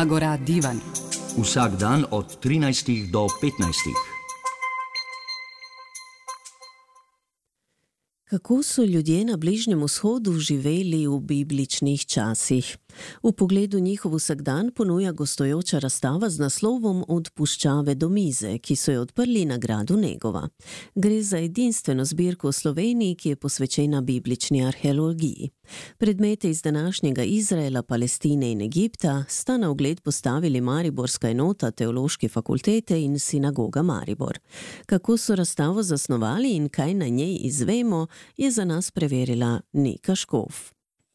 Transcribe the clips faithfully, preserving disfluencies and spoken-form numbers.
Agora divan. Vsak dan od trinajstih do petnajstih. Kako so ljudje na Bližnjem vzhodu živeli v bibličnih časih? V pogledu njihov vsakdan ponuja gostujoča razstava z naslovom Od puščave do mize, ki so jo odprli na gradu Negova. Gre za edinstveno zbirko v Sloveniji, ki je posvečena biblični arheologiji. Predmete iz današnjega Izraela, Palestine in Egipta sta na ogled postavili mariborska enota Teološke fakultete in sinagoga Maribor. Kako so razstavo zasnovali in kaj na njej izvemo, je za nas preverila Nika Škof.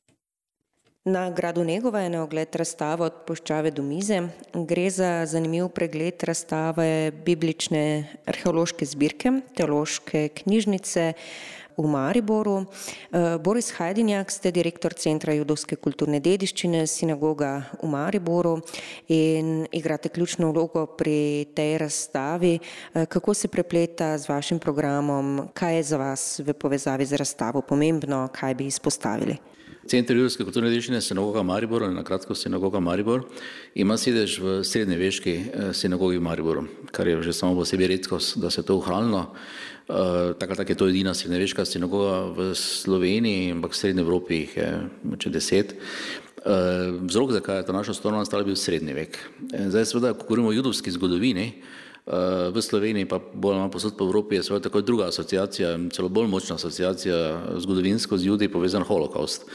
Na gradu Negova je na ogled razstava Od puščave do mize. Gre za zanimiv pregled razstave biblične arheološke zbirke, teološke knjižnice v Mariboru. Boris Hajdinjak, ste direktor Centra judovske kulturne dediščine, sinagoga v Mariboru in igrate ključno vlogo pri tej razstavi. Kako se prepleta z vašim programom? Kaj je za vas v povezavi z razstavo pomembno? Kaj bi izpostavili? Center judovske kulturne dediščine sinagoga Maribor, na kratko sinagoga Maribor, ima sedež v srednjeveški sinagogi v Mariboru, kar je že samo po sebi redkost, da se to ohranilo. Tako tak je to edina srednjeveška sinagoga v Sloveniji, ampak v Srednji Evropi jih je moče deset. Vzrok, zakaj je to naša storna nastala, bil srednji vek. Zdaj seveda, ko govorimo o judovski zgodovini, v Sloveniji pa bolj malo posod po Evropi je seveda tako druga asociacija, celo bolj močna asociacija zgodovinsko z Judi povezan holokaust.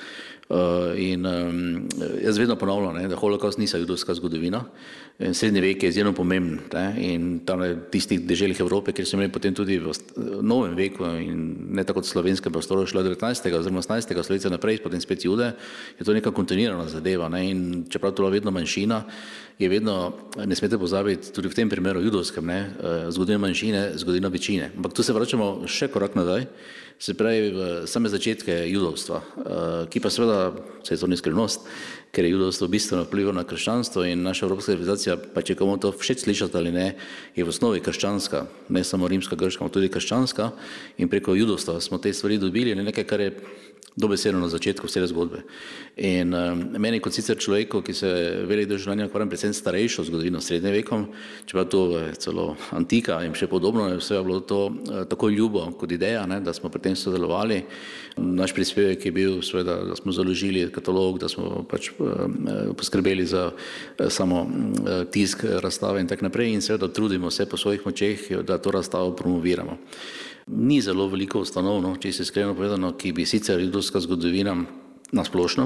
In jaz vedno ponavljam, da holokaust niso judovska zgodovina. Srednji vek je izjemno pomemben in tam v tistih deželjih Evrope, kjer so imeli potem tudi v novem veku in ne tako kot slovenskem prostoru šlo devetnajstega oziroma osemnajstega stoletja naprej, potem spet Jude, je to neka kontinuirana zadeva. In čeprav to je vedno manjšina, je vedno, ne smete pozabiti, tudi v tem primeru judovskem, zgodovina manjšine, zgodovina večine. Ampak tu se vračamo še korak nazaj, se pravi v same začetke judovstva, ki pa seveda, se je to ni skrivnost, ker je judovstvo bistveno vplivalo na krščanstvo in naša evropska civilizacija, pa če komu to všeč slišati ali ne, je v osnovi krščanska, ne samo rimska, grška, ampak tudi krščanska in preko judovstva smo te stvari dobili, nekaj, kar je dobesedno na začetku vse zgodbe. In um, meni kot sicer človeku, ki se velik del življenja ukvarjam predvsem starejšo zgodovino srednjim vekom, čeprav to je celo antika in še podobno, vse je bilo to uh, tako ljubo kot ideja, ne, da smo pri tem sodelovali. Naš prispevek je bil seveda, da smo založili katalog, da smo pač uh, poskrbeli za uh, samo uh, tisk razstave in tak naprej in seveda trudimo se po svojih močeh, da to razstavo promoviramo. Ni zelo veliko ustanov, no, če se iskreno povedano, ki bi sicer judovska zgodovina na splošno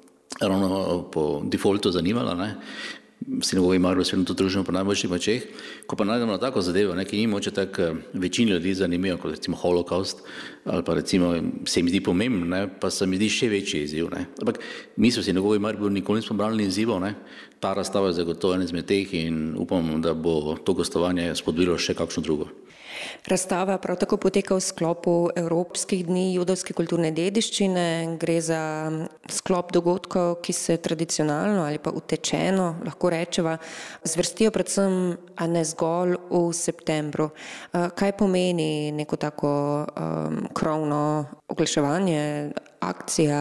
ravno po defaultu zanimala, ne. V sinagogi Maribor se to družimo po najboljših močeh, ko pa najdemo na tako zadevo, ne, ki ni moče tako večini ljudi zanimivo, kot recimo holokaust, ali pa recimo se mi zdi pomembno, ne, pa se mi zdi še večji izziv. Ne. Ampak mi se v sinagogi Maribor nikoli nismo brali izzivov, ne. Ta razstava je zagotovo en izmed teh in upam, da bo to gostovanje spodbudilo še kakšno drugo. Razstava prav tako poteka v sklopu Evropskih dni judovske kulturne dediščine. Gre za sklop dogodkov, ki se tradicionalno ali pa utečeno, lahko rečeva, zvrstijo predvsem, a ne zgolj v septembru. Kaj pomeni neko tako um, krovno oglaševanje, akcija?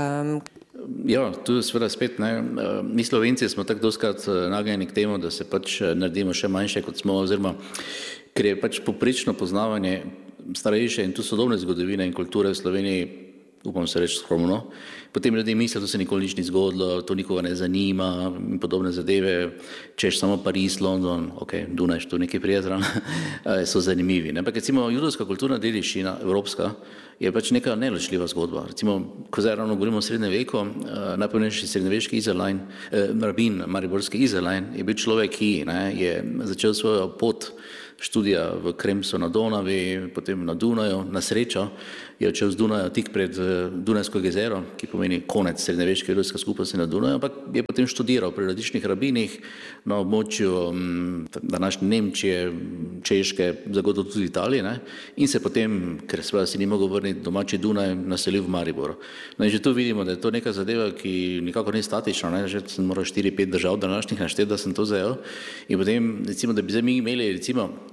Ja, tu seveda spet, ne, mi Slovenci smo tako dostikrat nagnjeni k temu, da se pač naredimo še manjše, kot smo, oziroma ker je pač poprečno poznavanje starejše in tu sodobne zgodovine in kulture v Sloveniji, upam se reči skromno, potem ljudje mislijo, da se nikoli nič ni zgodilo, to nikoga ne zanima in podobne zadeve, češ samo Pariz, London, ok, Dunaj, tu nekaj prijatelj, so zanimivi. Ne? Ampak recimo judovska kulturna dediščina, evropska, je pač neka neločljiva zgodba. Recimo, ko zdaj ravno govorimo o srednjem veku, najpomembnejši srednjeveški Izerlein, eh, rabin mariborski Izerlein je bil človek, ki ne, je začel svojo pot študija v Kremsu na Donavi, potem na Dunaju, na srečo je odšel z Dunaja tik pred Dunajsko jezero, ki pomeni konec srednjeveške judovske skupnosti na Dunaju, ampak je potem študiral pri različnih rabinih na območju današnje Nemčije, Češke, zagotovo tudi Italije, ne? In se potem, ker seveda si ni mogel vrniti domači Dunaj, naselil v Mariboru. No in že tu vidimo, da je to neka zadeva, ki nikako ni statična, ne? Že sem moral štiri pet držav današnjih našteti, da sem to zajel. In potem, recimo, da bi zdaj mi imeli, recimo,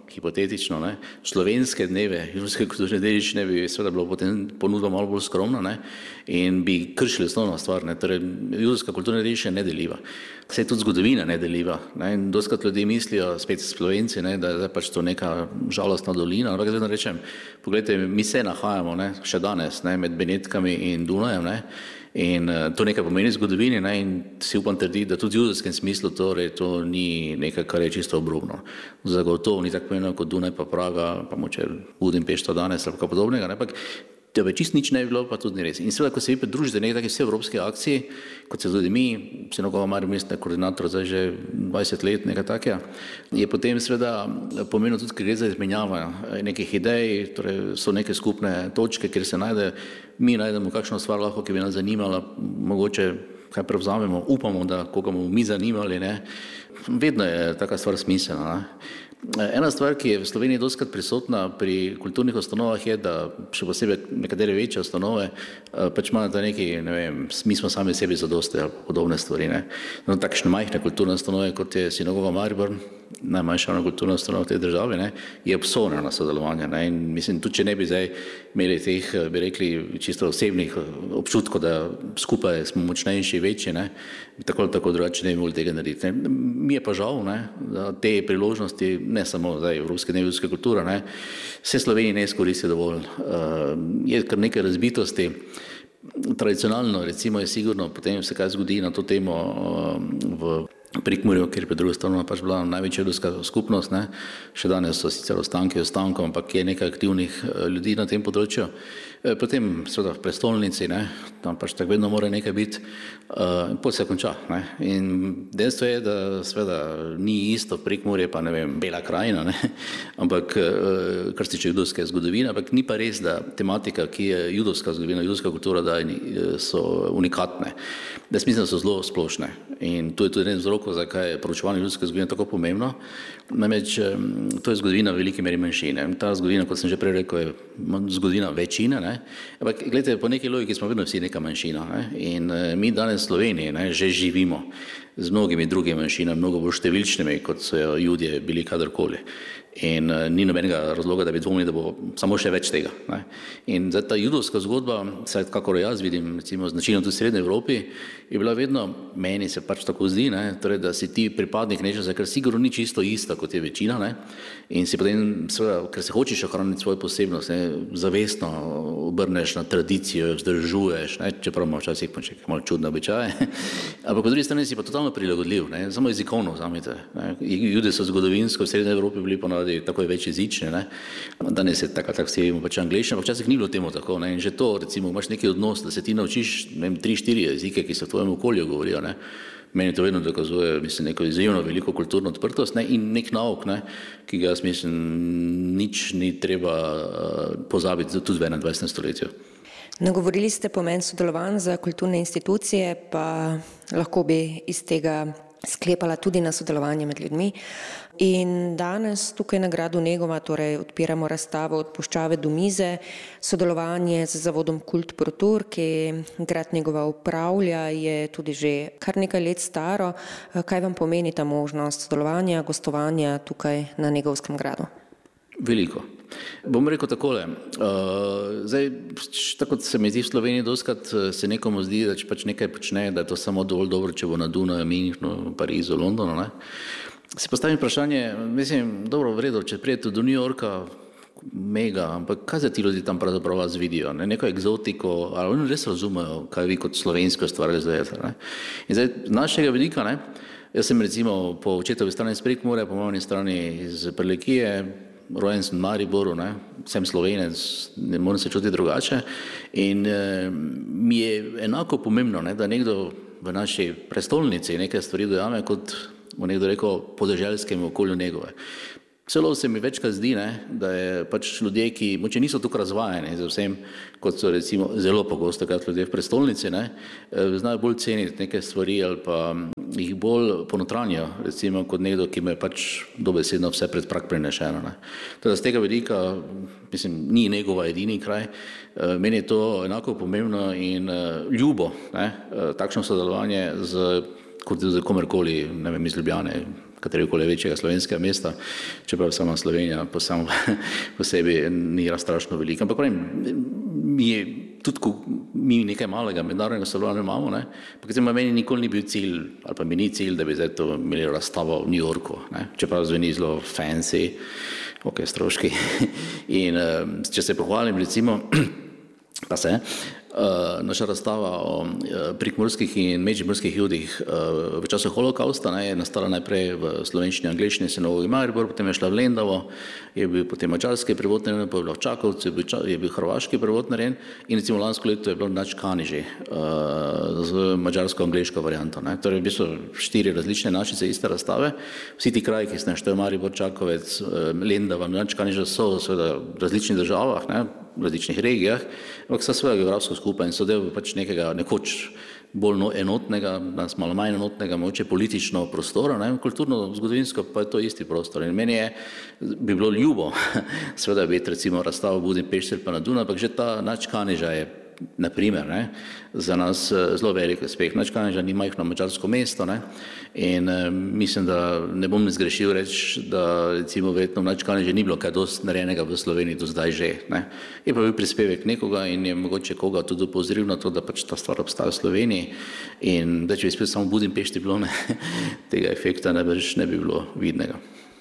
hipotetično, ne, slovenske dneve judovske kulturne dediščine bi seveda bilo potem ponudba malo bolj skromna, ne, in bi kršili osnovno stvar, ne, torej judovska kulturna dediščina je nedeljiva. Se je tudi zgodovina nedeljiva, ne, in doskrat ljudi mislijo, spet Slovenci, ne, da je pač to neka žalostna dolina, ampak vedno rečem, pogledajte, mi se nahajamo, ne, še danes, ne, med Benetkami in Dunajem, ne, in to nekaj pomeni zgodovini, ne, in si upam trditi, da tudi v judovskem smislu torej to ni nekaj, kar je čisto obrobno. Zagotovo ni tako pomembno kot Dunaj pa Praga, pa moče Budimpešta danes ali kaj podobnega, ne, ampak da bi čist nič ne bilo, pa tudi ni res. In seveda, ko se vi pridružite nekaj take vse evropske akcije, kot se tudi mi, Sinagога Maribor, mestni koordinator zdaj že dvajset let, nekaj takega, je potem seveda pomenilo tudi, ker gre za izmenjavo nekih idej, torej so neke skupne točke, kjer se najde, mi najdemo kakšno stvar lahko, ki bi nas zanimala, mogoče kaj prevzamemo, upamo, da koga bomo mi zanimali, ne. Vedno je taka stvar smiselna, ne. Ena stvar, ki je v Sloveniji dostikrat prisotna pri kulturnih ustanovah, je, da še posebej nekatere večje ustanove pač imajo ta neki, ne vem, mi smo sami sebi zadosti ali podobne stvari, ne. No, takšne majhne kulturne ustanove, kot je Sinagoga Maribor, najmanjša kulturna ustanova v tej državi, ne, je obsojena na sodelovanje, ne, in mislim, tudi če ne bi zdaj imeli teh, bi rekli, čisto osebnih občutkov, da skupaj smo močnejši, večji, ne, tako ali tako drugače ne bi mogli tega narediti, ne. Mi je pa žal, ne, da te priložnosti, ne samo zdaj Evropske dneve judovske kulture, ne, se Sloveniji ne izkoristi dovolj. Uh, je kar nekaj razbitosti. Tradicionalno, recimo, je sigurno, potem se kaj zgodi na to temo uh, v Prekmurju, kjer je druga strana pač bila največja judovska skupnost, ne. Še danes so sicer ostanki ostankov, ampak je nekaj aktivnih ljudi na tem področju. Potem seveda v prestolnici, ne, tam pač tako vedno mora nekaj biti, uh, in potem se konča, ne. In dejstvo je, da seveda ni isto Prekmurje pa, ne vem, Bela krajina, ne, ampak uh, kar se tiče judovske zgodovine, ampak ni pa res, da tematika, ki je judovska zgodovina, judovska kultura, da so unikatne. Da mislim, da so zelo splošne. In to je tudi eden vzrokov, zakaj je proučevanje judovske zgodovine tako pomembno. Namreč to je zgodovina v veliki meri manjšine. Ta zgodovina, kot sem že prej rekel, je zgodovina večine, ne. Ampak gledajte, po neki logiki smo vedno vsi neka manjšina, ne. In mi danes v Sloveniji, ne, že živimo z mnogimi drugimi manjšinami, mnogo bolj številčnimi, kot so Judje bili kadarkoli. In uh, ni nobenega razloga, da bi dvomili, da bo samo še več tega, ne. In zdaj ta judovska zgodba, saj kakor jaz vidim, recimo značilno tudi v Srednji Evropi, je bila vedno, meni se pač tako zdi, ne, torej, da si ti pripadnik nečesa, ker sigurno ni čisto ista, kot je večina, ne. In si potem, seveda, ker se hočeš ohraniti svojo posebnost, ne, zavestno obrneš na tradicijo, vzdržuješ, ne, čeprav ima včasih poček malo čudne običaje, ampak po drugi strani si pa totalno prilagodljiv, ne, samo jezikovno vzamete, ne. Jude so zgodovinsko v Srednji Evropi bili ponavadi tako je več jezične, ne. Danes je tako, tako vsi pač angleščina, ampak včasih ni bilo temu tako, ne. In že to, recimo, imaš neki odnos, da se ti naučiš, ne vem, tri, štiri jezike, ki se v tvojem okolju govorijo, ne. Meni to vedno dokazuje, mislim, neko izjemno veliko kulturno odprtost, ne, in nek nauk, ne, ki ga jaz mislim, nič ni treba pozabiti tudi v enaindvajsetem stoletju. Nagovorili ste pomen sodelovanj za kulturne institucije, pa lahko bi iz tega sklepala tudi na sodelovanje med ljudmi. In danes tukaj na gradu Negova torej odpiramo razstavo Od puščave do mize, sodelovanje z zavodom Kult Pro Tour, ki grad Negova upravlja, je tudi že kar nekaj let staro. Kaj vam pomeni ta možnost sodelovanja, gostovanja tukaj na Negovskem gradu? Veliko. Bom rekel takole, uh, zdaj, tako se mi zdi v Sloveniji doskrat se nekomu zdi, da če pač nekaj počne, da je to samo dovolj dobro, če bo na Dunaju, Münchnu, Parizu, Londonu, ne. Se postavim vprašanje, mislim, dobro, v redu, če prijete do New Yorka, mega, ampak kaj za ti ljudi tam pravzaprav vas vidijo, ne, neko egzotiko, ali oni res razumejo, kaj vi kot slovensko stvar izvedete, ne. In zdaj, z našega vidika, ne, jaz sem recimo po očetovi strani iz Prekmurja, po moji strani iz Prlekije, rojen sem v Mariboru, ne, sem Slovenec, ne moram se čutiti drugače in e, mi je enako pomembno, ne, da nekdo v naši prestolnici nekaj stvari dojame, kot bo nekdo rekel podeželskemu okolju Negove. Celo se mi večkrat zdi, ne, da je pač ljudje, ki moče niso tukaj razvajeni za vsem, kot so recimo zelo pogosto krat ljudje v prestolnici, ne, znajo bolj ceniti neke stvari ali pa jih bolj ponotranjajo, recimo kot nekdo, ki me pač dobesedno vse pred prag prinešeno, ne. Teda z tega vidika, mislim, ni Negova edini kraj, meni je to enako pomembno in ljubo, ne, takšno sodelovanje z, kot z komerkoli, ne vem, iz Ljubljane, katerikoli večjega slovenskega mesta, čeprav sama Slovenija po samo po sebi ni strašno velika. Ampak pravim, mi je tudi, ko mi nekaj malega mednarodnega sodelovanja imamo, ne, pa recimo meni nikoli ni bil cilj, ali pa mi ni cilj, da bi zdaj to imeli razstavo v New Yorku, ne, čeprav zveni zelo fancy, ok, stroški. In če se pohvalim, recimo, pa se, Uh, naša razstava o uh, prekmurskih in medžimurskih judih uh, v času holokausta ne, je nastala najprej v slovenščini, angleščini, Sinogogi Maribor, potem je šla v Lendavo, je bil potem mačarski prevod narejen, potem je bila v Čakovcu, je bil, je bil hrvaški prevod narejen in recimo lansko leto je bilo Nač Kaniži uh, z mačarsko-angleško varianto. Ne. Torej v bistvu štiri različne našice iste razstave. Vsi ti kraji, ki se naštejo, Maribor, Čakovec, uh, Lendava, Nač Kaniža, so seveda v različnih državah, ne, v različnih regijah, ampak so svoje geografsko skupaj in so del pač nekega nekoč bolj enotnega, danes malo manj enotnega, mogoče politično prostora, ne, kulturno, zgodovinsko pa je to isti prostor. In meni je, bi bilo ljubo, seveda biti recimo razstavo v Budimpešti pa na Dunaju, ampak že ta Nač Kaniža je na primer, ne, za nas zelo velik uspeh. Nač Kaniža ni majhno mačarsko mesto, ne, in eh, mislim, da ne bom zgrešil reči, da recimo verjetno v Nač Kaniži ni bilo kaj dosti narejenega v Sloveniji do zdaj že, ne. Je pa bil prispevek nekoga in je mogoče koga tudi upozoril na to, da pač ta stvar obstaja v Sloveniji in da če bi spet samo v Budimpešti bilo, ne, tega efekta najbrž ne bi bilo vidnega.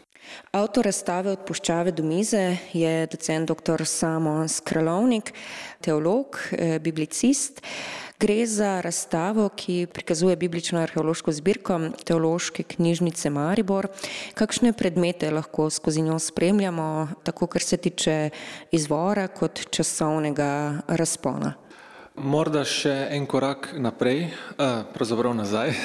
Avtor razstave Od puščave do mize je docent doktor Samo Skralovnik, teolog, biblicist. Gre za razstavo, ki prikazuje biblično arheološko zbirko Teološke knjižnice Maribor. Kakšne predmete lahko skozi njo spremljamo, tako kar se tiče izvora kot časovnega razpona? Morda še en korak naprej, pravzaprav nazaj,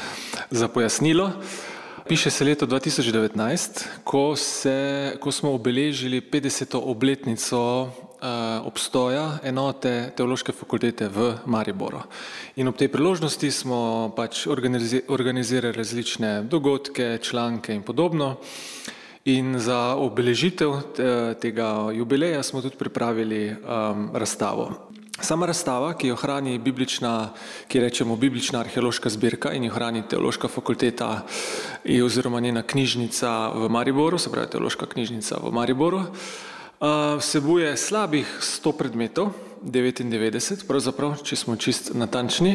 za pojasnilo. Piše se leto dva tisoč devetnajst, ko, se, ko smo obeležili petdeseto obletnico uh, obstoja enote Teološke fakultete v Mariboru. In ob tej priložnosti smo pač organizi, organizirali različne dogodke, članke in podobno. In za obeležitev te, tega jubileja smo tudi pripravili um, razstavo. Sama razstava, ki jo hrani biblična, ki rečemo biblična arheološka zbirka in jo hrani Teološka fakulteta oziroma njena knjižnica v Mariboru, se pravi Teološka knjižnica v Mariboru, vsebuje slabih sto predmetov, devetindevetdeset pravzaprav, če smo čist natančni.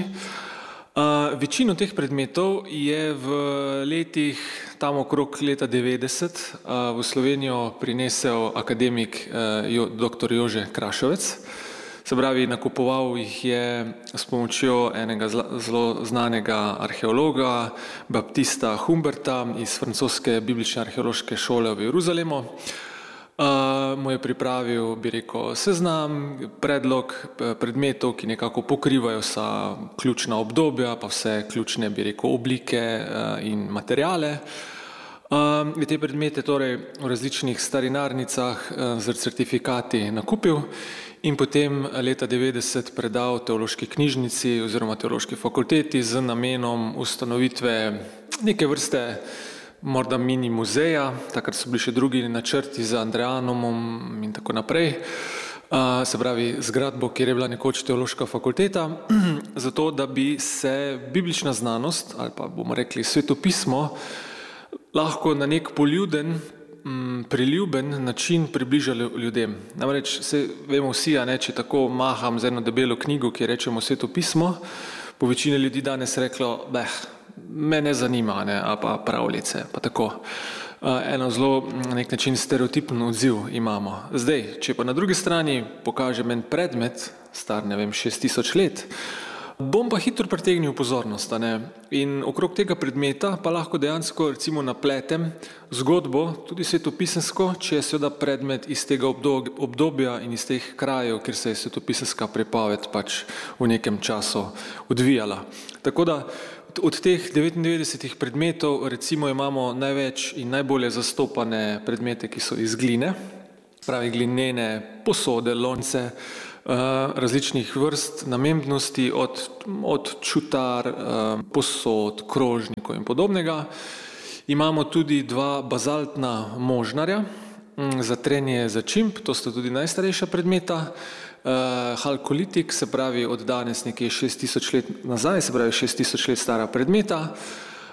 Večino teh predmetov je v letih, tam okrog leta devetdeset, v Slovenijo prinesel akademik doktor Jože Krašovec. Se pravi, nakupoval jih je s pomočjo enega zelo znanega arheologa, Baptista Humberta iz francoske biblične arheološke šole v Jeruzalemu. Uh, mu je pripravil, bi rekel, seznam, predlog predmetov, ki nekako pokrivajo vsa ključna obdobja, pa vse ključne, bi rekel, oblike uh, in materijale. Uh, te predmete torej v različnih starinarnicah uh, z certifikati nakupil in potem leta devetdeset predal Teološki knjižnici oziroma Teološki fakulteti z namenom ustanovitve neke vrste morda mini muzeja, takrat so bili še drugi načrti za Andreanomom in tako naprej, uh, se pravi zgradbo, kjer je bila nekoč Teološka fakulteta, zato da bi se biblična znanost ali pa bomo rekli svetopismo lahko na nek poljuden, priljuben način približali ljudem. Namreč se vemo vsi, a ne, če tako maham z eno debelo knjigo, ki rečemo svetopismo, po večini ljudi danes reklo, beh, me ne zanima, ne, a pa pravljice, pa tako. Eno zelo na nek način stereotipen odziv imamo. Zdaj, če pa na drugi strani pokažem en predmet, star, ne vem, šest tisoč let, bom pa hitro pritegnil pozornost, a ne, in okrog tega predmeta pa lahko dejansko recimo napletem zgodbo, tudi svetopisensko, če je seveda predmet iz tega obdobja in iz teh krajev, kjer se je svetopisenska prepoved pač v nekem času odvijala. Tako da od teh devetindevetdesetih predmetov recimo imamo največ in najbolje zastopane predmete, ki so iz gline, pravi glinene posode, lonce, različnih vrst namembnosti, od, od čutar, posod, krožnikov in podobnega. Imamo tudi dva bazaltna možnarja za trenje za čimp, to sta tudi najstarejša predmeta. Halkolitik, se pravi od danes nekje šest tisoč let nazaj, se pravi šest tisoč let stara predmeta.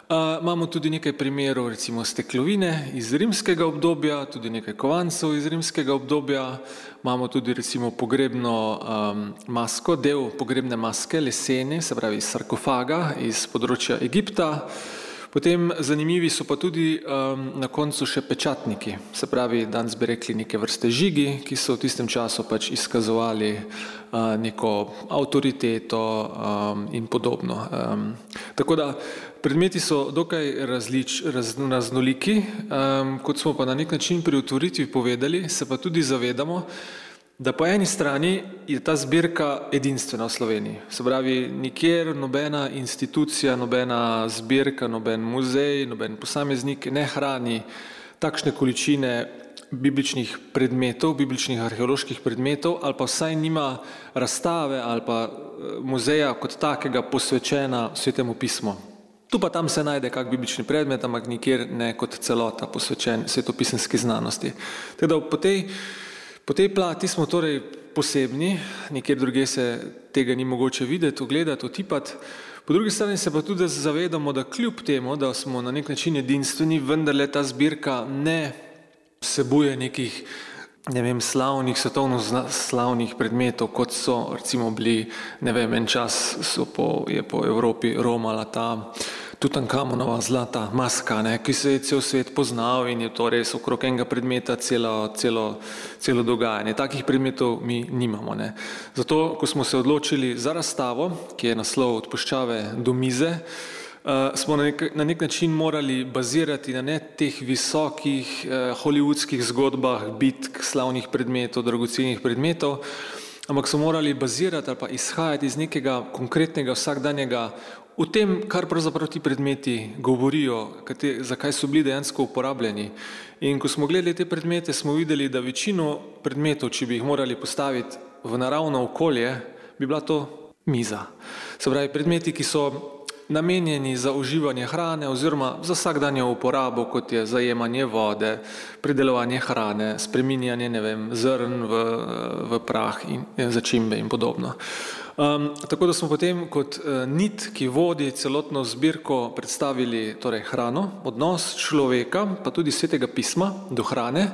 Uh, imamo tudi nekaj primerov, recimo steklovine iz rimskega obdobja, tudi nekaj kovancev iz rimskega obdobja, imamo tudi recimo pogrebno um, masko, del pogrebne maske, lesene, se pravi iz sarkofaga iz področja Egipta. Potem zanimivi so pa tudi um, na koncu še pečatniki, se pravi, danes bi rekli neke vrste žigi, ki so v tistem času pač izkazovali uh, neko avtoriteto um, in podobno. Um, tako da predmeti so dokaj različ, raz, raznoliki, um, kot smo pa na nek način pri otvoritvi povedali, se pa tudi zavedamo, da po eni strani je ta zbirka edinstvena v Sloveniji. Se pravi, nikjer nobena institucija, nobena zbirka, noben muzej, noben posameznik ne hrani takšne količine bibličnih predmetov, bibličnih arheoloških predmetov, ali pa vsaj nima razstave ali pa muzeja kot takega posvečena Svetemu pismu. Tu pa tam se najde kak biblični predmet, ampak nikjer ne kot celota posvečen svetopisemski znanosti. Teda po tej Po tej plati smo torej posebni, nikjer druge se tega ni mogoče videti, ogledati, otipati. Po drugi strani se pa tudi zavedamo, da kljub temu, da smo na nek način edinstveni, vendarle ta zbirka ne vsebuje nekih, ne vem, slavnih, svetovno slavnih predmetov, kot so recimo bili, ne vem, en čas so po, je po Evropi romala ta Tutankamonova zlata maska, ne, ki se je cel svet poznal in je to res okrog enega predmeta celo, celo, celo dogajanje. Takih predmetov mi nimamo. Ne. Zato, ko smo se odločili za razstavo, ki je naslov Od puščave do mize, uh, smo na nek, na nek način morali bazirati na ne teh visokih uh, hollywoodskih zgodbah, bitk, slavnih predmetov, dragocenih predmetov, ampak smo morali bazirati ali pa izhajati iz nekega konkretnega vsakdanjega v tem, kar pravzaprav ti predmeti govorijo, kate, zakaj so bili dejansko uporabljeni. In ko smo gledali te predmete, smo videli, da večino predmetov, če bi jih morali postaviti v naravno okolje, bi bila to miza. Se pravi, predmeti, ki so namenjeni za uživanje hrane oziroma za vsakdanjo uporabo, kot je zajemanje vode, pridelovanje hrane, spreminjanje, ne vem, zrn v, v prah in začimbe in podobno. Um, tako da smo potem kot uh, nit, ki vodi celotno zbirko, predstavili torej hrano, odnos človeka, pa tudi Svetega pisma do hrane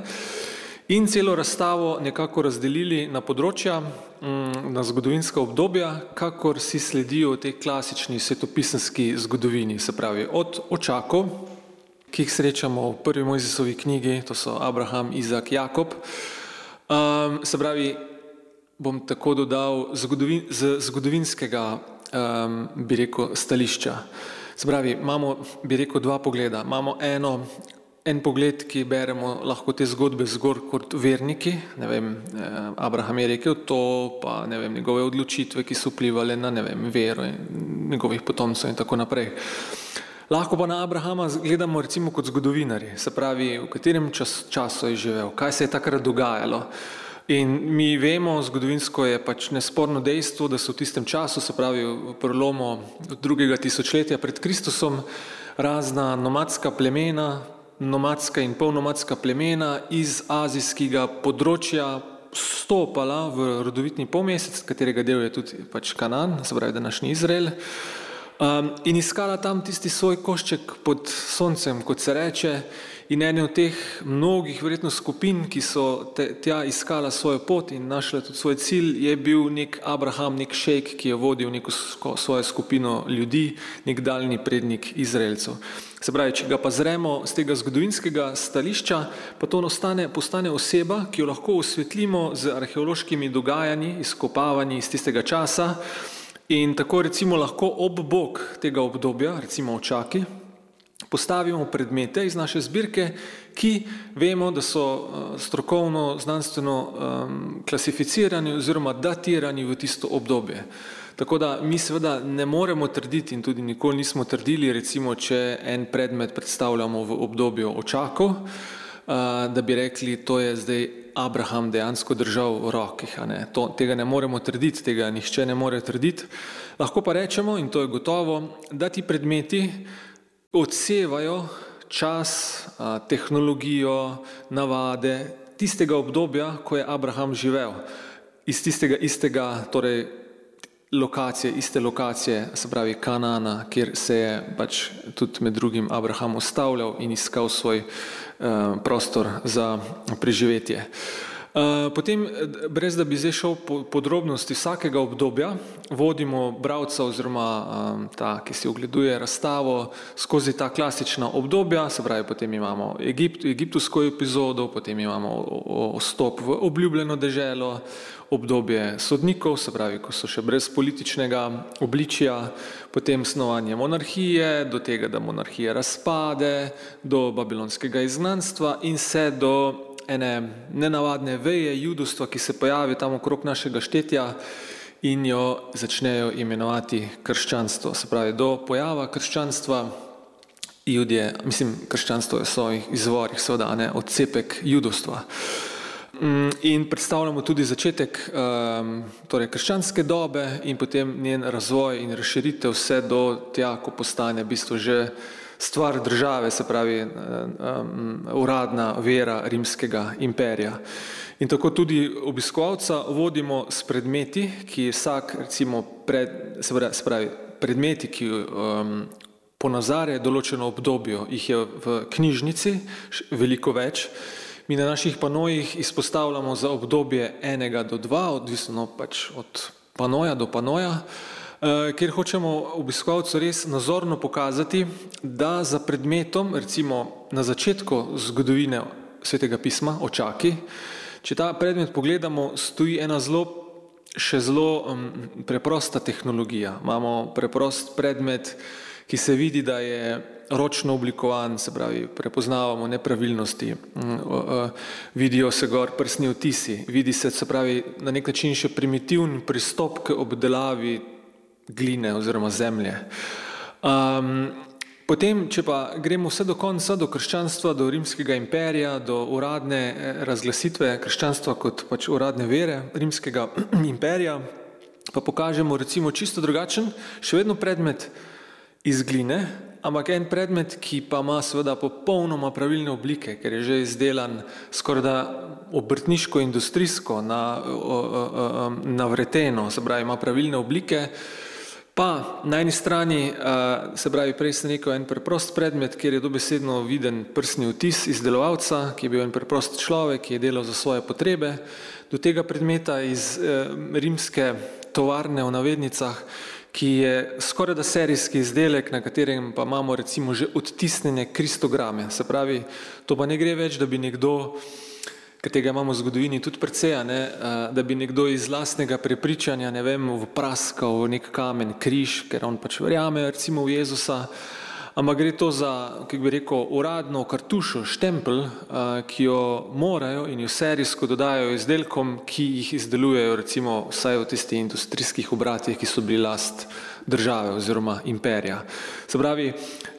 in celo razstavo nekako razdelili na področja, um, na zgodovinska obdobja, kakor si sledijo tej klasični svetopisemski zgodovini, se pravi od očakov, ki jih srečamo v prvi Mojzesovi knjigi, to so Abraham, Izak, Jakob, um, se pravi, bom tako dodal zgodovin, z zgodovinskega, um, bi rekel, stališča. Se pravi, imamo, bi rekel, dva pogleda. Imamo eno, en pogled, ki beremo lahko te zgodbe zgor kot verniki, ne vem, Abraham je rekel to, pa ne vem, njegove odločitve, ki so vplivali na, ne vem, vero in njegovih potomcev in tako naprej. Lahko pa na Abrahama gledamo recimo kot zgodovinarji, se pravi, v katerem čas, času je živel, kaj se je takrat dogajalo. In mi vemo, zgodovinsko je pač nesporno dejstvo, da so v tistem času, se pravi v prelomu drugega tisočletja pred Kristusom, razna nomadska plemena, nomadska in polnomadska plemena iz azijskega področja stopala v rodovitni polmesec, katerega del je tudi pač Kanaan, se pravi današnji Izrael, um, in iskala tam tisti svoj košček pod soncem, kot se reče, in ene od teh mnogih verjetno skupin, ki so te, tja iskala svojo pot in našla tudi svoj cilj, je bil nek Abraham, nek šejk, ki je vodil neko svojo skupino ljudi, nek daljni prednik Izraelcev. Se pravi, če ga pa zremo z tega zgodovinskega stališča, pa to ostane, postane oseba, ki jo lahko osvetlimo z arheološkimi dogajanji, izkopavanji iz tistega časa in tako recimo lahko ob bok tega obdobja, recimo očaki, postavimo predmete iz naše zbirke, ki vemo, da so strokovno, znanstveno um, klasificirani oziroma datirani v tisto obdobje. Tako da mi seveda ne moremo trditi in tudi nikoli nismo trdili, recimo, če en predmet predstavljamo v obdobju očakov, uh, da bi rekli, to je zdaj Abraham dejansko držal v rokih. A ne? To, tega ne moremo trditi, tega nihče ne more trditi. Lahko pa rečemo, in to je gotovo, da ti predmeti odsevajo čas, tehnologijo, navade tistega obdobja, ko je Abraham živel. Iz tistega istega, torej lokacije, iste lokacije, se pravi Kanana, kjer se je pač tudi med drugim Abraham ustavljal in iskal svoj uh, prostor za preživetje. Uh, potem, brez da bi zdaj šel po podrobnosti vsakega obdobja, vodimo bralca oziroma um, ta, ki si ogleduje razstavo, skozi ta klasična obdobja, se pravi, potem imamo Egipt, egiptovsko epizodo, potem imamo vstop v obljubljeno deželo, obdobje sodnikov, se pravi, ko so še brez političnega obličja, potem snovanje monarhije, do tega, da monarhija razpade, do babilonskega izgnanstva in se do ene nenavadne veje judovstva, ki se pojavi tam okrog našega štetja in jo začnejo imenovati krščanstvo. Se pravi, do pojava krščanstva Judje, mislim, krščanstvo je v svojih izvorih seveda ne odcepek judovstva. In predstavljamo tudi začetek um, torej krščanske dobe in potem njen razvoj in razširitev vse do tja, ko postane v bistvu že stvar države, se pravi um, uradna vera rimskega imperija. In tako tudi obiskovalca vodimo s predmeti, ki vsak, recimo, pred, se pravi, predmeti, ki um, ponazarjajo določeno obdobje, jih je v knjižnici veliko več. Mi na naših panojih izpostavljamo za obdobje enega do dva, odvisno pač od panoja do panoja, kjer hočemo obiskovalcu res nazorno pokazati, da za predmetom, recimo na začetku zgodovine Svetega pisma, očaki, če ta predmet pogledamo, stoji ena zelo, še zelo um, preprosta tehnologija. Imamo preprost predmet, ki se vidi, da je ročno oblikovan, se pravi, prepoznavamo nepravilnosti, vidijo se gor prstni odtisi, vidi se, se pravi, na nek način še primitivni pristop k obdelavi gline oziroma zemlje. Um, potem, če pa gremo vse do konca, do krščanstva, do rimskega imperija, do uradne razglasitve krščanstva kot pač uradne vere rimskega imperija, pa pokažemo recimo čisto drugačen, še vedno predmet iz gline, ampak en predmet, ki pa ima seveda popolnoma pravilne oblike, ker je že izdelan skorajda obrtniško, industrijsko, na, na vreteno, se pravi, ima pravilne oblike. Pa na eni strani, se pravi, prej sem rekel, en preprost predmet, kjer je dobesedno viden prstni odtis izdelovalca, ki je bil en preprost človek, ki je delal za svoje potrebe, do tega predmeta iz rimske tovarne v navednicah, ki je skorajda serijski izdelek, na katerem pa imamo recimo že odtisnjene kristograme. Se pravi, to pa ne gre več, da bi nekdo, ker tega imamo v zgodovini tudi precej, ne, da bi nekdo iz lastnega prepričanja, ne vem, vpraskal v nek kamen križ, ker on pač verjame recimo v Jezusa, ampak gre to za, kako bi rekel, uradno kartušo, štempelj, ki jo morajo in jo serijsko dodajo izdelkom, ki jih izdelujejo recimo vsaj v tistih industrijskih obratih, ki so bili last države oziroma imperija. Se pravi,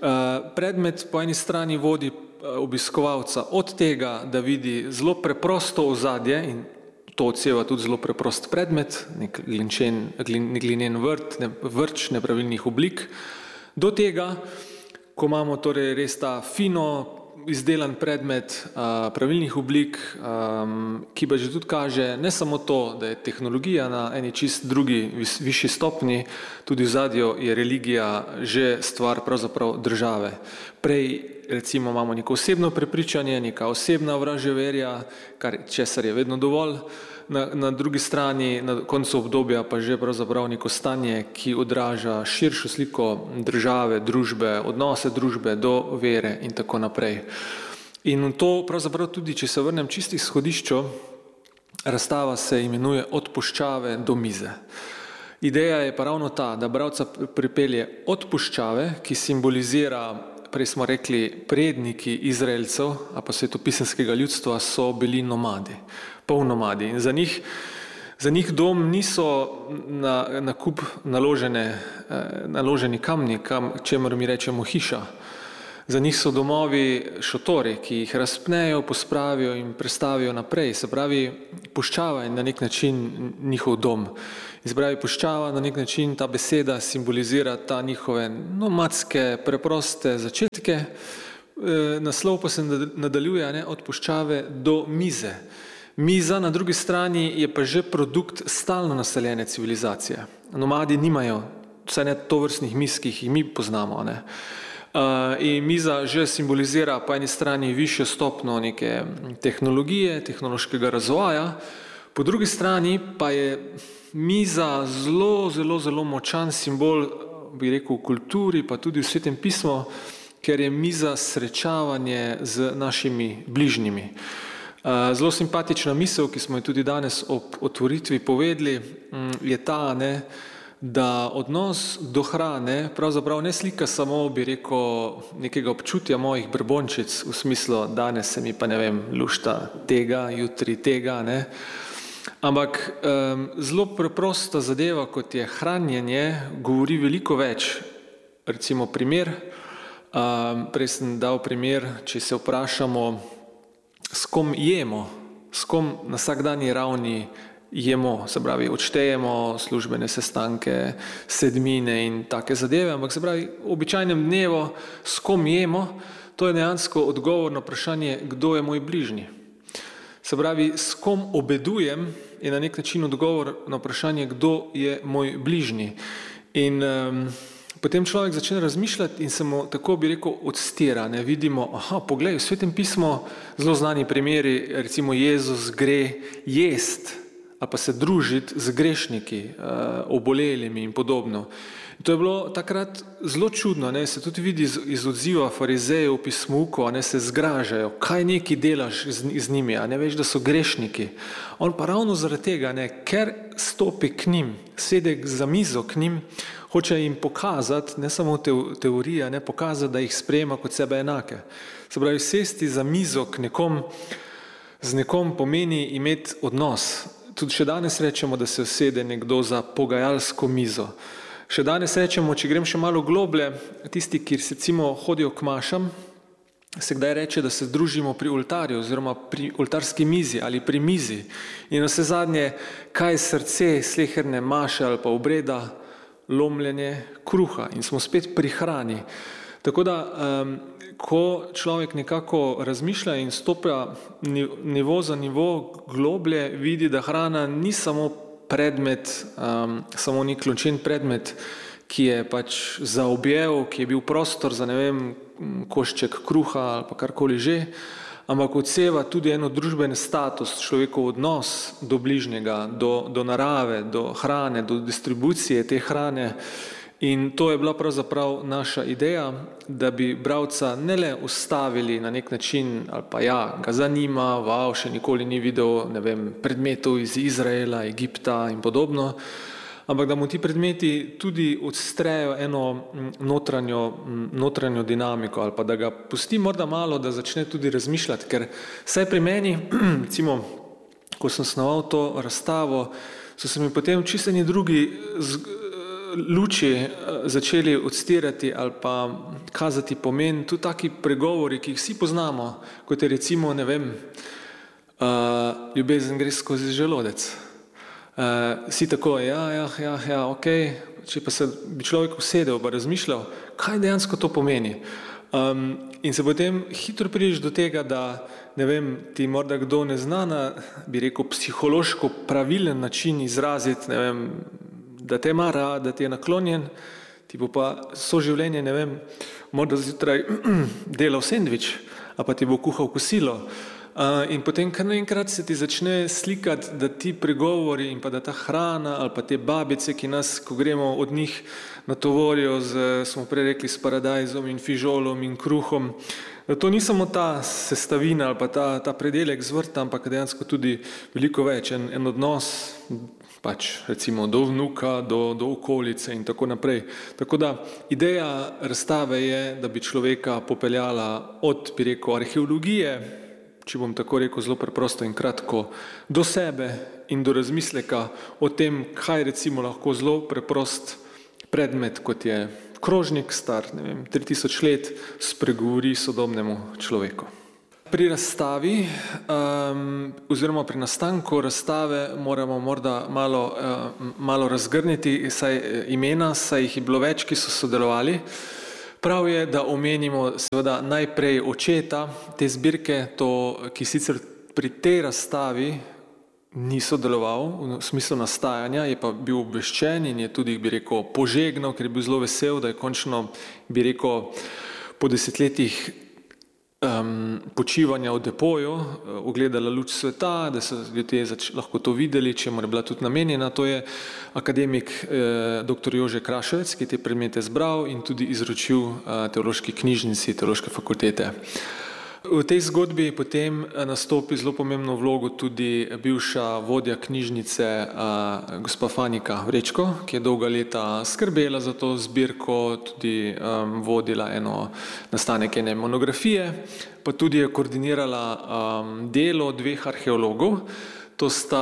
predmet po eni strani vodi obiskovalca od tega, da vidi zelo preprosto ozadje in to odseva tudi zelo preprost predmet, nek glinčen, glinen vrt, ne, vrč nepravilnih oblik, do tega, ko imamo torej res ta fino izdelan predmet a, pravilnih oblik, a, ki pa že tudi kaže ne samo to, da je tehnologija na eni čist drugi vis, višji stopni, tudi v zadju je religija že stvar pravzaprav države. Prej recimo imamo neko osebno prepričanje, neka osebna vraževerja, kar česar je vedno dovolj, na, na drugi strani, na koncu obdobja pa že pravzaprav neko stanje, ki odraža širšo sliko države, družbe, odnose družbe do vere in tako naprej. In to pravzaprav tudi, če se vrnem čisto izhodišču, razstava se imenuje Od puščave do mize. Ideja je pa ravno ta, da bralca pripelje od puščave, ki simbolizira, prej smo rekli, predniki Izraelcev, a pa svetopisemskega ljudstva so bili nomadi, polnomadi. In za njih, za njih dom niso na, na kup naložene, naloženi kamni, kam, čemer mi rečemo hiša. Za njih so domovi šotori, ki jih razpnejo, pospravijo in prestavijo naprej. Se pravi, puščava je na nek način njihov dom. Izbravi puščava, na nek način ta beseda simbolizira ta njihove nomadske, preproste začetke. E, naslov pa se nadaljuje, ne, od puščave do mize. Miza na drugi strani je pa že produkt stalno naseljene civilizacije. Nomadi nimajo, vsaj ne tovrstnih miz, ki jih mi poznamo, ne. Uh, in miza že simbolizira po eni strani višjo stopnjo neke tehnologije, tehnološkega razvoja, po drugi strani pa je miza zelo, zelo, zelo močan simbol, bi rekel, v kulturi, pa tudi v Svetem pismu, ker je miza srečavanje z našimi bližnjimi. Uh, zelo simpatična misel, ki smo jo tudi danes ob otvoritvi povedali, je ta, ne, da odnos do hrane pravzaprav ne slika samo, bi rekel, nekega občutja mojih brbončic, v smislu, danes se mi pa, ne vem, lušta tega, jutri tega, ne. Ampak um, zelo preprosta zadeva, kot je hranjenje, govori veliko več. Recimo primer, um, prej sem dal primer, če se vprašamo, s kom jemo, s kom na vsakdanji ravni jemo, se pravi, odštejemo službene sestanke, sedmine in take zadeve, ampak se pravi, v običajnem dnevu, s kom jemo, to je dejansko odgovor na vprašanje, kdo je moj bližnji. Se pravi, s kom obedujem, je na nek način odgovor na vprašanje, kdo je moj bližnji. In um, potem človek začne razmišljati in se mu, tako bi rekel, odstira, ne, vidimo, aha, poglej, v Svetem pismu zelo znani primeri, recimo Jezus gre jest, ali pa se družiti z grešniki, obolelimi in podobno. To je bilo takrat zelo čudno, ne, se tudi vidi iz, iz odziva farizejev v pismuku, a ne, se zgražajo, kaj neki delaš z, z njimi, a ne veš, da so grešniki. On pa ravno zaradi tega, ne, ker stopi k njim, sede za mizo k njim, hoče jim pokazati, ne samo teorija, ne, pokazati, da jih sprejema kot sebe enake. Se pravi, sesti za mizo k nekom, z nekom pomeni imeti odnos. Tudi še danes rečemo, da se usede nekdo za pogajalsko mizo. Še danes rečemo, če grem še malo globlje, tisti, ki recimo hodijo k mašam, se kdaj reče, da se združimo pri oltarju oziroma pri oltarski mizi ali pri mizi. In vse zadnje, kaj je srce sleherne maše ali pa obreda, lomljenje kruha in smo spet pri hrani. Tako da, um, ko človek nekako razmišlja in stopa nivo za nivo globlje, vidi, da hrana ni samo predmet, um, samo nek ločen predmet, ki je pač zaobjel, ki je bil prostor za, ne vem, košček kruha ali pa karkoli že, ampak odseva tudi eno družben status, človekov odnos do bližnjega, do, do narave, do hrane, do distribucije te hrane. In to je bila pravzaprav naša ideja, da bi bralca ne le ustavili na nek način, ali pa ja, ga zanima, wow, še nikoli ni videl, ne vem, predmetov iz Izraela, Egipta in podobno, ampak da mu ti predmeti tudi odstrejo eno notranjo, notranjo dinamiko, ali pa da ga pusti morda malo, da začne tudi razmišljati, ker saj pri meni, recimo, ko sem snoval to razstavo, so se mi potem čisto eni drugi z, luči začeli odstirati ali pa kazati pomen, tudi taki pregovori, ki jih vsi poznamo, kot je recimo, ne vem, uh, ljubezen gre skozi želodec. Uh, si tako, ja, ja, ja, ja, okej, če pa se bi človek usedel pa razmišljal, kaj dejansko to pomeni. Um, in se potem hitro prideš do tega, da, ne vem, ti morda kdo ne zna na, bi rekel, psihološko pravilen način izraziti, ne vem, da te ima rad, da ti je naklonjen, ti bo pa soživljenje, ne vem, morda zjutraj delal sendvič, a pa ti bo kuhal kosilo. Uh, in potem kar naenkrat se ti začne slikati, da ti pregovori in pa da ta hrana ali pa te babice, ki nas, ko gremo od njih natovorijo z, smo prej rekli, s paradajzom in fižolom in kruhom, da to ni samo ta sestavina ali pa ta, ta predelek z vrta, ampak dejansko tudi veliko več, en, en odnos, pač recimo do vnuka, do, do okolice in tako naprej. Tako da ideja razstave je, da bi človeka popeljala od, bi rekel, arheologije, če bom tako rekel zelo preprosto in kratko, do sebe in do razmisleka o tem, kaj recimo lahko zelo preprost predmet, kot je krožnik star, ne vem, tri tisoč let, spregovori sodobnemu človeku. Pri razstavi um, oziroma pri nastanku razstave moramo morda malo, uh, malo razgrniti saj imena, saj jih je bilo več, ki so sodelovali. Prav je, da omenimo seveda najprej očeta te zbirke, to, ki sicer pri tej razstavi ni sodeloval v smislu nastajanja, je pa bil obveščen in je tudi, bi rekel, požegnal, ker je bil zelo vesel, da je končno, bi rekel, po desetletjih um, počivanja v depoju uh, ugledala luč sveta, da so ljudje zač- lahko to videli, čemu je bila tudi namenjena. To je akademik eh, doktor Jože Kraševec, ki je te predmete zbral in tudi izročil uh, teološki knjižnici Teološke fakultete. V tej zgodbi potem nastopi zelo pomembno vlogo tudi bivša vodja knjižnice a, gospa Fanika Vrečko, ki je dolga leta skrbela za to zbirko, tudi um, vodila eno nastanek ene monografije, pa tudi je koordinirala um, delo dveh arheologov. To sta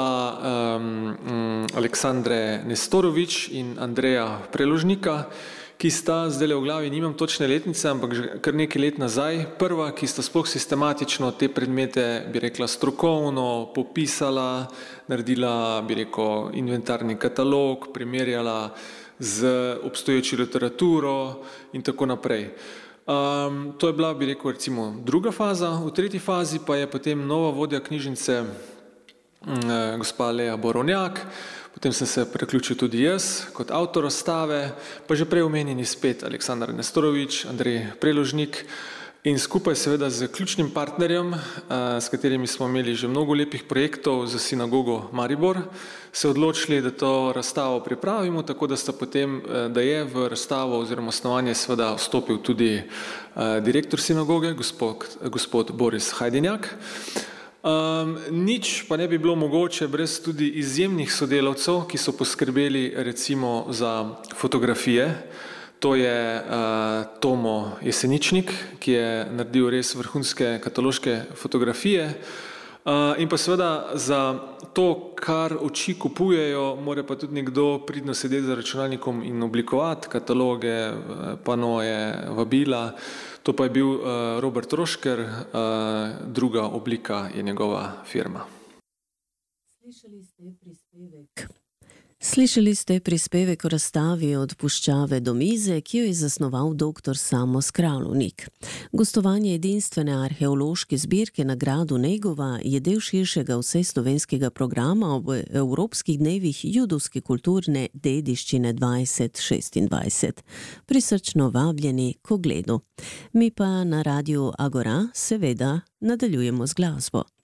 um, Aleksandre Nestorovič in Andreja Preložnika, ki sta zdaj v glavi, nimam točne letnice, ampak že kar nekaj let nazaj, prva, ki sta sploh sistematično te predmete, bi rekla, strokovno popisala, naredila, bi rekel, inventarni katalog, primerjala z obstoječo literaturo in tako naprej. Um, to je bila, bi rekel, recimo druga faza. V tretji fazi pa je potem nova vodja knjižnice, um, gospa Lea Borovnjak. Potem sem se preključil tudi jaz kot avtor razstave, pa že prej omenjeni spet Aleksandar Nestorovič, Andrej Preložnik in skupaj seveda z ključnim partnerjem, s katerimi smo imeli že mnogo lepih projektov za sinagogo Maribor, se odločili, da to razstavo pripravimo, tako da sta potem, da je v razstavo oziroma snovanje seveda vstopil tudi direktor sinagoge, gospod, gospod Boris Hajdenjak. Um, nič pa ne bi bilo mogoče brez tudi izjemnih sodelavcev, ki so poskrbeli recimo za fotografije. To je uh, Tomo Jeseničnik, ki je naredil res vrhunske kataloške fotografije. Uh, in pa seveda za to, kar oči kupujejo, mora pa tudi nekdo pridno sedeti za računalnikom in oblikovati kataloge, panoje, vabila. To pa je bil uh, Robert Rošker, uh, druga oblika je njegova firma. Slišali ste prispevek. Slišali ste prispevek o razstavi Od puščave do mize, ki jo je zasnoval doktor Samo Skralovnik. Gostovanje edinstvene arheološke zbirke na gradu Negova je del širšega vseslovenskega programa ob Evropskih dnevih judovske kulturne dediščine dvajset šestindvajset. Prisrčno vabljeni k ogledu. Mi pa na Radiu Agora seveda nadaljujemo z glasbo.